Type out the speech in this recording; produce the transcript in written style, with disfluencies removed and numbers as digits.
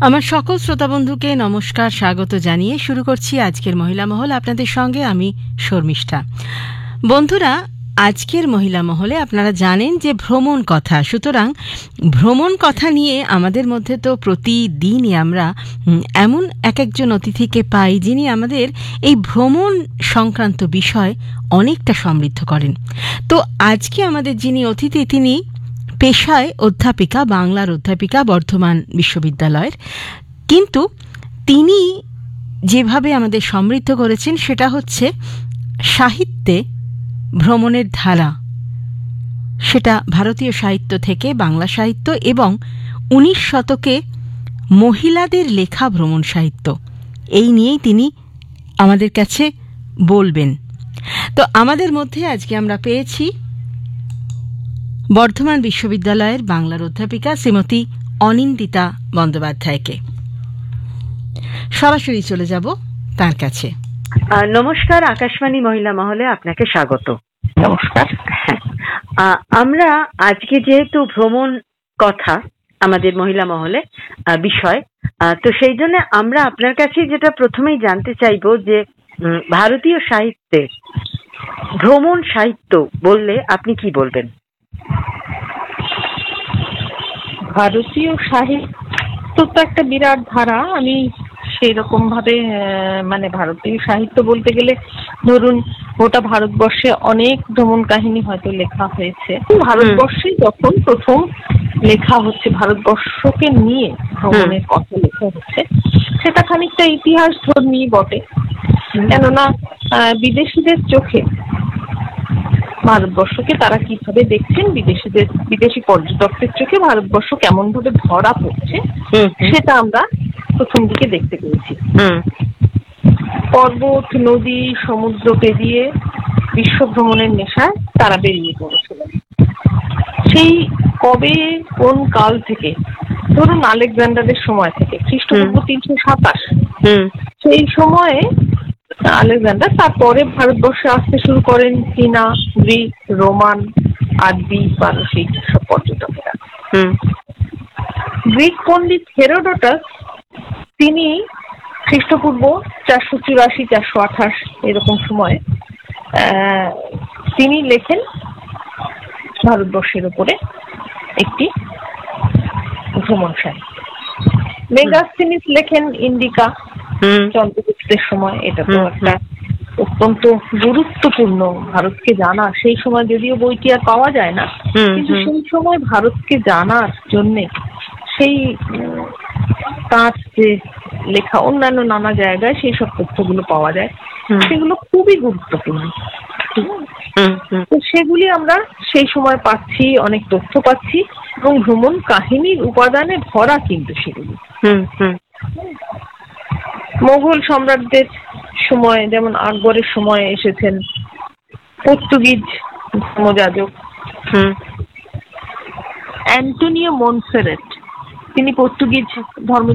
আমার সকল শ্রোতা বন্ধুকে নমস্কার, স্বাগত জানিয়ে শুরু করছি আজকের মহিলা মহল। আপনাদের সঙ্গে আমি শর্মিষ্ঠা। বন্ধুরা, আজকের মহিলা মহলে আপনারা জানেন যে ভ্রমণ কথা, সুতরাং ভ্রমণ কথা নিয়ে আমাদের মধ্যে তো প্রতিদিনই আমরা এমন একজন অতিথিকে পাই যিনি আমাদের এই ভ্রমণ সংক্রান্ত বিষয় অনেকটা সমৃদ্ধ করেন। তো আজকে আমাদের যিনি অতিথি, তিনি পেশায় অধ্যাপিকা, বাংলার অধ্যাপিকা, বর্ধমান বিশ্ববিদ্যালয়ের। কিন্তু তিনি যেভাবে আমাদের সমৃদ্ধ করেছেন সেটা হচ্ছে সাহিত্যে ভ্রমণের ধারা, সেটা ভারতীয় সাহিত্য থেকে বাংলা সাহিত্য এবং 19 শতকে মহিলাদের লেখা ভ্রমণ সাহিত্য, এই নিয়েই তিনি আমাদের কাছে বলবেন। তো আমাদের মধ্যে আজকে আমরা পেয়েছি বর্ধমান বিশ্ববিদ্যালয়ের বাংলার অধ্যাপিকা শ্রীমতী অনিন্দিতা বন্দ্যোপাধ্যায়কে। সরাসরি চলে যাব তার কাছে। নমস্কার, আকাশবাণী মহিলা মহলে আপনাকে স্বাগত। নমস্কার। আমরা আজকে যেহেতু ভ্রমণ কথা আমাদের মহিলা মহলে বিষয়, তো সেই জন্য আমরা আপনার কাছে যেটা প্রথমেই জানতে চাইব যে ভারতীয় সাহিত্যে ভ্রমণ সাহিত্য বললে আপনি কি বলবেন? ভারতীয় সাহিত্য তো একটা বিরাট ধারা। আমি সেই রকম ভাবে ভারতীয় সাহিত্য বলতে গেলে ধরুন গোটা ভারতবর্ষে অনেক ভ্রমণ কাহিনী হয়তো লেখা হয়েছে। ভারতবর্ষে যখন প্রথম লেখা হচ্ছে, ভারতবর্ষকে নিয়ে ভ্রমণের কথা লেখা হচ্ছে, সেটা খানিকটা ইতিহাস ধর্মী বটে। কেননা বিদেশিদের চোখে ভারতবর্ষকে তারা কিভাবে দেখছেন, বিদেশি পর্যটকদের চোখে ভারতবর্ষ কেমন ভাবে ধরা পড়ছে, সেটা আমরা প্রথম দিকে দেখতে পেয়েছি। পর্বত, নদী, সমুদ্র পেরিয়ে বিশ্ব ভ্রমণের নেশায় তারা বেরিয়ে পড়েছিলেন। সেই কবে কোন কাল থেকে, ধরুন আলেকজান্ডারের সময় থেকে, খ্রিস্টপূর্ব 327, সেই সময়ে আলেকজান্ডার, তারপরে ভারতবর্ষে আসতে শুরু করেন চীনা, গ্রিক, রোমান, আরবি, পারসিক সব পর্যটকেরা। গ্রিক পণ্ডিত হেরোডোটাস, তিনি খ্রিস্টপূর্ব 484-428 এরকম সময় তিনি লেখেন ভারতবর্ষের উপরে একটি ভ্রমণ সাহিত্য। মেগাস্থিনিস লেখেন ইন্ডিকা চন্দ্রগুপ্তের সময়। এটা তো একটা অত্যন্ত গুরুত্বপূর্ণ ভারতকে জানা। সেই সময় যদিও বইটি আর পাওয়া যায় না, কিন্তু সেই সময় ভারতকে জানার জন্যে সেই তার যে লেখা অন্যান্য নানা জায়গায় সেই সব তথ্যগুলো পাওয়া যায়, সেগুলো খুবই গুরুত্বপূর্ণ। তো সেগুলি আমরা সেই সময় পাচ্ছি, অনেক তথ্য পাচ্ছি, এবং ভ্রমণ কাহিনীর উপাদানে ভরা কিন্তু সেগুলি। মোগল সম্রাটদের সময়, যেমন আকবরের সময় এসেছেন পর্তুগিজ ধর্মযাজক অ্যান্টোনিও মনসেরেট। তিনি পর্তুগিজ ধর্ম